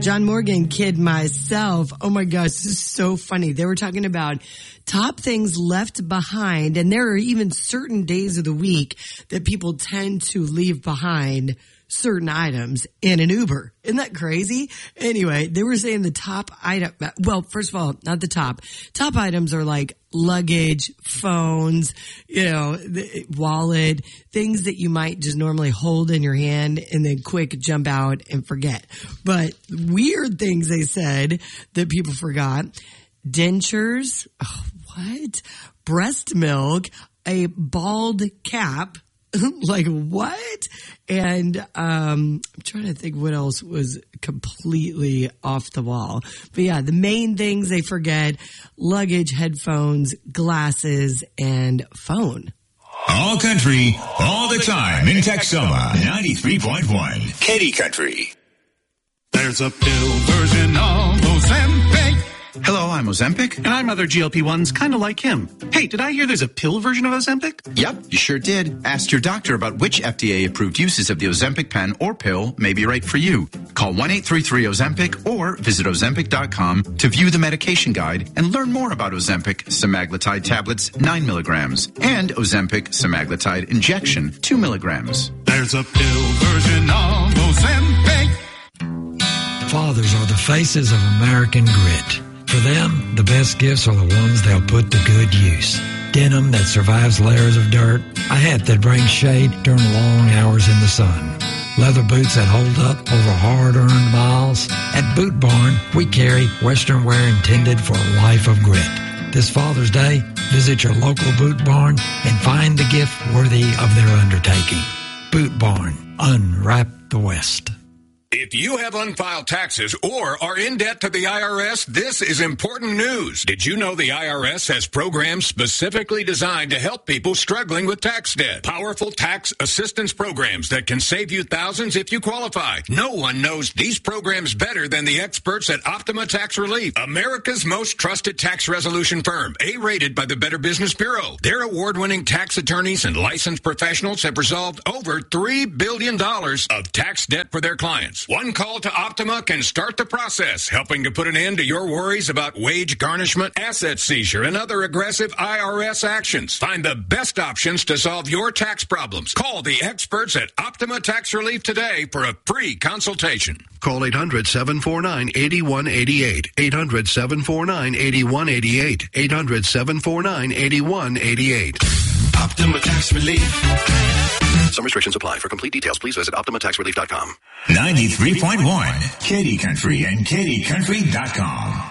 John Morgan, Kid Myself. Oh my gosh, this is so funny. They were talking about top things left behind, and there are even certain days of the week that people tend to leave behind certain items in an Uber. Isn't that crazy? Anyway, they were saying the top item, well, first of all, not the top. Top items are like luggage, phones, wallet, things that you might just normally hold in your hand and then quick jump out and forget. But weird things they said that people forgot. Dentures, what? Breast milk, a bald cap. Like what? And I'm trying to think what else was completely off the wall. But yeah, the main things they forget: luggage, headphones, glasses, and phone. All country, all the time in Texoma, 93.1. Katy Country. There's a pill version of Ozempic. Hello, I'm Ozempic. And I'm other GLP-1s kind of like him. Hey, did I hear there's a pill version of Ozempic? Yep, you sure did. Ask your doctor about which FDA-approved uses of the Ozempic pen or pill may be right for you. Call 1-833-OZEMPIC or visit Ozempic.com to view the medication guide and learn more about Ozempic semaglutide tablets 9 milligrams and Ozempic semaglutide injection 2 milligrams. There's a pill version of Ozempic. Fathers are the faces of American grit. For them, the best gifts are the ones they'll put to good use. Denim that survives layers of dirt, a hat that brings shade during long hours in the sun, leather boots that hold up over hard-earned miles. At Boot Barn, we carry Western wear intended for a life of grit. This Father's Day, visit your local Boot Barn and find the gift worthy of their undertaking. Boot Barn, unwrap the West. If you have unfiled taxes or are in debt to the IRS, this is important news. Did you know the IRS has programs specifically designed to help people struggling with tax debt? Powerful tax assistance programs that can save you thousands if you qualify. No one knows these programs better than the experts at Optima Tax Relief, America's most trusted tax resolution firm, A-rated by the Better Business Bureau. Their award-winning tax attorneys and licensed professionals have resolved over $3 billion of tax debt for their clients. One call to Optima can start the process, helping to put an end to your worries about wage garnishment, asset seizure, and other aggressive IRS actions. Find the best options to solve your tax problems. Call the experts at Optima Tax Relief today for a free consultation. Call 800-749-8188. 800-749-8188. 800-749-8188. Optima Tax Relief. Some restrictions apply. For complete details, please visit OptimaTaxRelief.com. 93.1, Katy Country and KatyCountry.com.